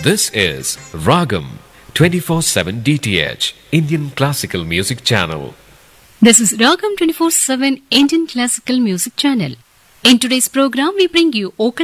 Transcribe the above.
This is Ragam 24/7 DTH Indian Classical Music Channel. This is Ragam 24/7 Indian Classical Music Channel. In today's program, we bring you